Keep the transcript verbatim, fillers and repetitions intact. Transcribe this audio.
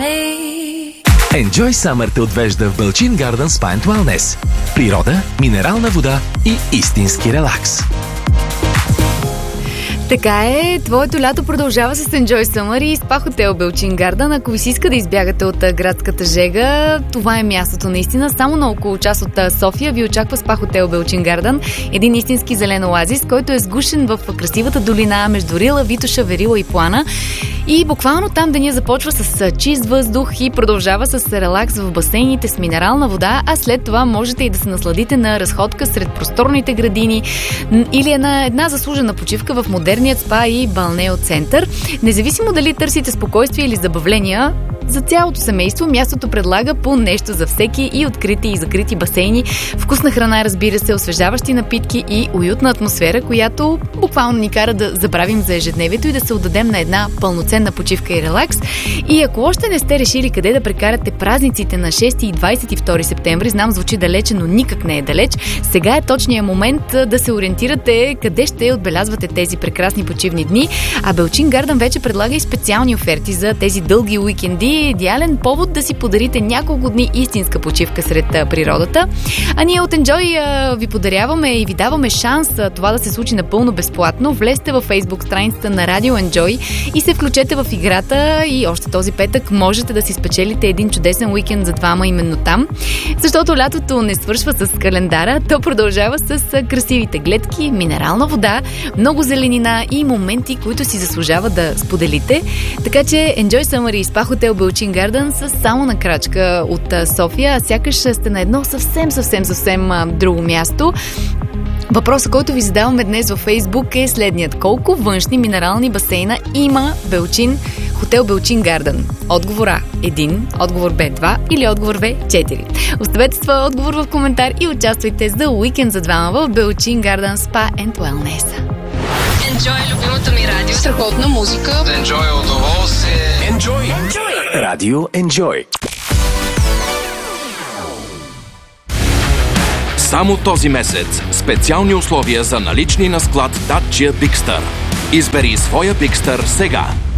Enjoy Summer те отвежда в Белчин Gardens Spa and Wellness. Природа, минерална вода и истински релакс. Така е, твоето лято продължава с Enjoy Summer и Спа Хотел Белчин Гарден. Ако ви си иска да избягате от градската жега, това е мястото наистина. Само на около час от София ви очаква Спа Хотел Белчин Гарден. Един истински зелен оазис, който е сгушен в красивата долина между Рила, Витоша, Верила и Плана. И буквално там деня започва с чист въздух и продължава с релакс в басейните с минерална вода, а след това можете и да се насладите на разходка сред просторните градини или една, една заслужена почивка в модерният спа и балнео център. Независимо дали търсите спокойствие или забавления, за цялото семейство мястото предлага по нещо за всеки и открити и закрити басейни, вкусна храна, разбира се, освежаващи напитки и уютна атмосфера, която буквално ни кара да забравим за ежедневието и да се отдадем на една пълноценна почивка и релакс. И ако още не сте решили къде да прекарате празниците на шести и двадесет и втори септември, знам, звучи далече, но никак не е далеч, сега е точният момент да се ориентирате къде ще отбелязвате тези прекрасни почивни дни. А Белчин Гарден вече предлага и специални оферти за тези дълги уикенди. Идеален повод да си подарите няколко дни истинска почивка сред природата. А ние от Enjoy ви подаряваме и ви даваме шанс това да се случи напълно безплатно. Влезте във Facebook страницата на Радио Enjoy и се включете в играта и още този петък можете да си спечелите един чудесен уикенд за двама именно там. Защото лятото не свършва с календара, то продължава с красивите гледки, минерална вода, много зеленина и моменти, които си заслужава да споделите. Така че Enjoy Summer и Spa Hotel Белчин Гарден са само на крачка от София, а сякаш сте на едно съвсем, съвсем, съвсем друго място. Въпросът, който ви задаваме днес във Фейсбук е следният. Колко външни минерални басейна има Белчин, хотел Белчин Гарден? Отговор А – един, отговор Б – два или отговор В – четири. Оставете своя отговор в коментар и участвайте за уикенд за двама в Белчин Гарден Spa and Wellness. Enjoy любимото ми радио. Страхотна музика. Enjoy удоволствие. Enjoy. Enjoy. Радио Enjoy. Само този месец специални условия за налични на склад Dacia Bigster. Избери своя Bigster сега.